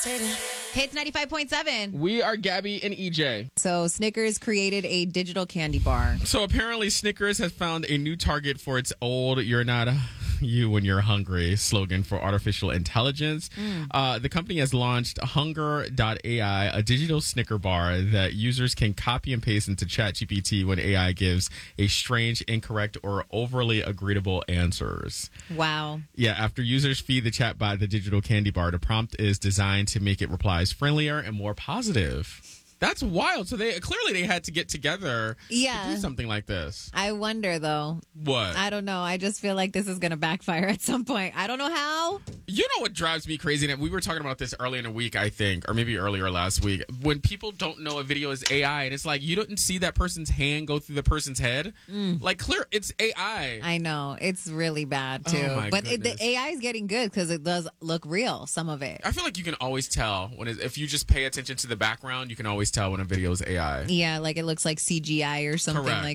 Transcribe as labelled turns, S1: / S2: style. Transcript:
S1: Hits 95.7.
S2: We are Gabby and EJ.
S1: So Snickers created a digital candy bar.
S2: So apparently Snickers has found a new target for its old "You're not you when you're hungry" slogan for artificial intelligence. The company has launched Hunger.ai, a digital Snicker bar that users can copy and paste into ChatGPT when AI gives a strange, incorrect, or overly agreeable answers.
S1: Wow.
S2: Yeah, after users feed the chatbot the digital candy bar, the prompt is designed to make it replies friendlier and more positive. That's wild. So they had to get together to do something like this.
S1: I wonder, though.
S2: What?
S1: I don't know. I just feel like this is going to backfire at some point. I don't know how.
S2: You know what drives me crazy? And we were talking about this earlier in the week, I think, or maybe earlier last week. When people don't know a video is AI, and it's like you didn't see that person's hand go through the person's head. Like, clear, it's AI.
S1: I know. It's really bad, too.
S2: Oh, my
S1: but
S2: goodness.
S1: the AI is getting good because it does look real, some of it.
S2: I feel like you can always tell if you just pay attention to the background, you can always tell when a video is AI.
S1: Yeah, like it looks like CGI or something
S2: Correct.
S1: like